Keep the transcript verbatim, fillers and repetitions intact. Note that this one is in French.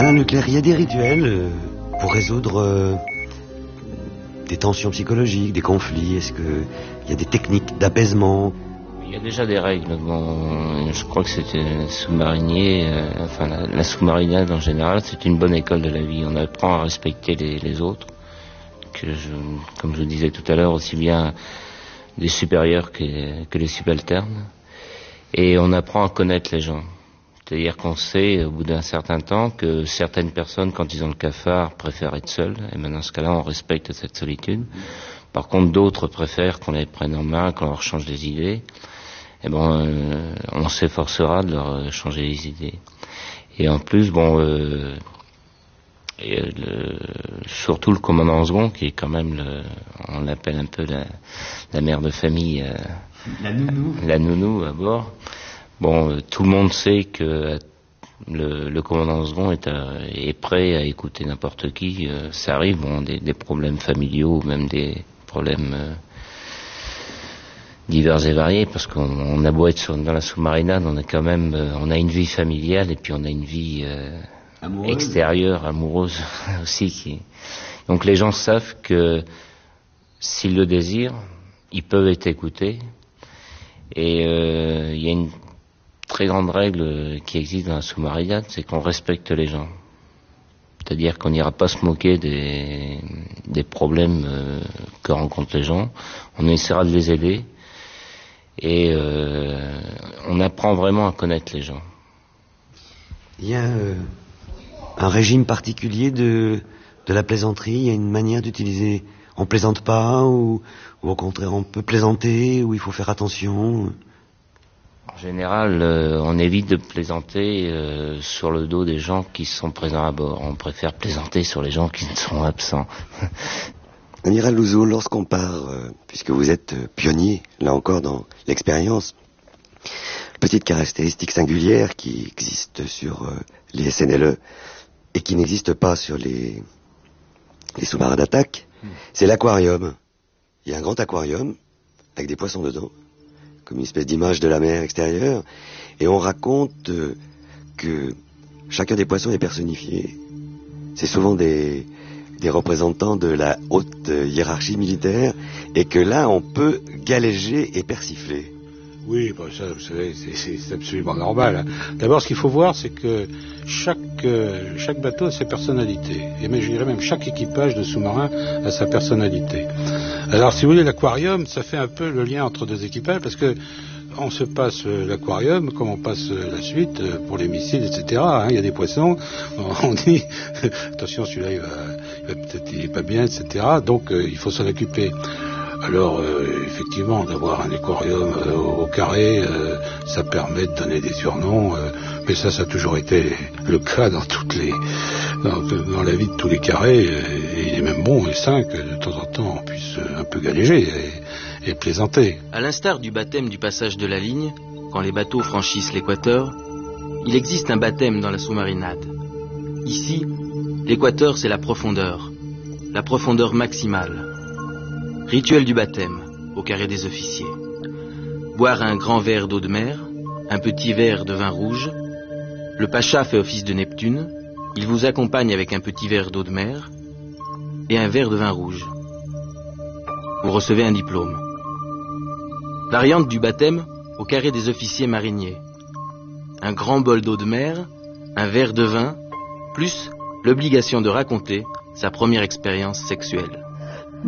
Alain Leclerc, il y a des rituels euh, pour résoudre euh, des tensions psychologiques, des conflits. Est-ce qu'il y a des techniques d'apaisement? Il y a déjà des règles. Bon, je crois que c'était sous-marinier, euh, enfin la, la sous-marinade en général, c'est une bonne école de la vie. On apprend à respecter les, les autres, que je, comme je le disais tout à l'heure, aussi bien des supérieurs que, que les subalternes. Et on apprend à connaître les gens. C'est-à-dire qu'on sait, au bout d'un certain temps, que certaines personnes, quand ils ont le cafard, préfèrent être seuls. Et maintenant, dans ce cas-là, on respecte cette solitude. Par contre, d'autres préfèrent qu'on les prenne en main, qu'on leur change des idées. Et bon, euh, on s'efforcera de leur changer les idées. Et en plus, bon, euh, et le, surtout le commandant second, qui est quand même, le, on l'appelle un peu la, la mère de famille, euh, la nounou, la nounou à bord. Bon, euh, tout le monde sait que le, le commandant second est, à, est prêt à écouter n'importe qui. Euh, ça arrive, bon, des, des problèmes familiaux, même des problèmes euh, divers et variés, parce qu'on on a beau être sur, dans la sous-marinade, on a quand même, euh, on a une vie familiale et puis on a une vie euh, extérieure, amoureuse aussi. Qui... Donc les gens savent que s'ils le désirent, ils peuvent être écoutés. Et il euh, y a une très grande règle qui existe dans la sous-marinade, c'est qu'on respecte les gens. C'est-à-dire qu'on n'ira pas se moquer des, des problèmes euh, que rencontrent les gens. On essaiera de les aider. Et euh, on apprend vraiment à connaître les gens. Il y a euh, un régime particulier de, de la plaisanterie. Il y a une manière d'utiliser... On plaisante pas, ou, ou au contraire on peut plaisanter, ou il faut faire attention. En général, euh, on évite de plaisanter euh, sur le dos des gens qui sont présents à bord. On préfère plaisanter sur les gens qui sont absents. Amiral Louzou, lorsqu'on part, euh, puisque vous êtes euh, pionnier, là encore dans l'expérience, petite caractéristique singulière qui existe sur euh, les S N L E et qui n'existe pas sur les, les sous-marins d'attaque, mmh. c'est l'aquarium. Il y a un grand aquarium avec des poissons dedans, comme une espèce d'image de la mer extérieure, et on raconte euh, que chacun des poissons est personnifié. C'est souvent des, des représentants de la haute euh, hiérarchie militaire, et que là on peut galéger et persifler. Oui, bah ça, vous savez, c'est, c'est absolument normal. Hein. D'abord, ce qu'il faut voir, c'est que chaque, euh, chaque bateau a ses personnalités. Et même, je dirais même chaque équipage de sous-marins a sa personnalité. Alors, si vous voulez, l'aquarium, ça fait un peu le lien entre deux équipages, parce que on se passe euh, l'aquarium comme on passe euh, la suite euh, pour les missiles, et cetera. Hein, il y a des poissons, on dit, attention, celui-là, il va, il va peut-être, il est pas bien, et cetera. Donc, euh, il faut s'en occuper. Alors, euh, effectivement, d'avoir un aquarium euh, au carré, euh, ça permet de donner des surnoms, euh, mais ça, ça a toujours été le cas dans toutes les, dans, dans la vie de tous les carrés, et, et il est même bon et sain que de temps en temps on puisse un peu galéger et, et plaisanter. À l'instar du baptême du passage de la ligne, quand les bateaux franchissent l'équateur, il existe un baptême dans la sous-marinade. Ici, l'équateur, c'est la profondeur, la profondeur maximale. Rituel du baptême, au carré des officiers. Boire un grand verre d'eau de mer, un petit verre de vin rouge. Le pacha fait office de Neptune. Il vous accompagne avec un petit verre d'eau de mer et un verre de vin rouge. Vous recevez un diplôme. Variante du baptême, au carré des officiers mariniers. Un grand bol d'eau de mer, un verre de vin, plus l'obligation de raconter sa première expérience sexuelle.